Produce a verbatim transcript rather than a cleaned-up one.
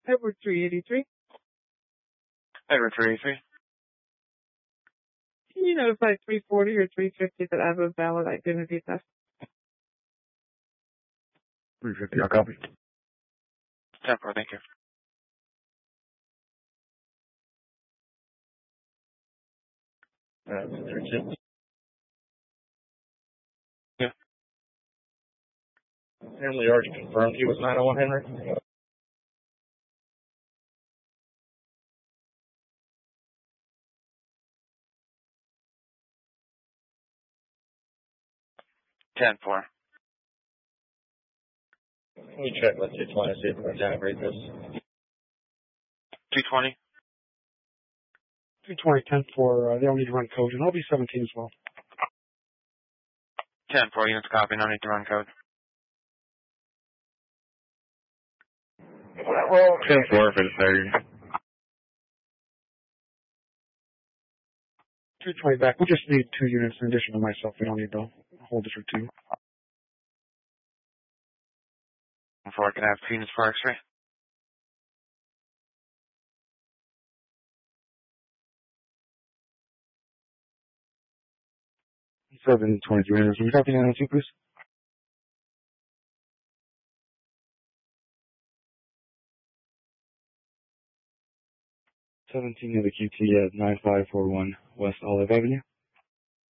Edward three eighty-three. Edward three eighty-three. Can you notify three forty or three fifty that I have a valid identity theft? three fifty, I'll copy. ten four, thank you. Uh, three six. Yeah. Family already confirmed he was nine oh one Henry. ten four. Let me check with two twenty, see if we can generate this. two twenty. two twenty, ten four, uh, they don't need to run code, and I'll be seventeen as well. ten four, units copy, no need to run code. Well, ten four for the third. two twenty back. We just need two units in addition to myself. We don't need to hold it for two. Before I can have two units for X-ray. seven twenty-three hundred. Can we copy nine oh two, please? seventeen of the Q T at nine five four one West Olive Avenue.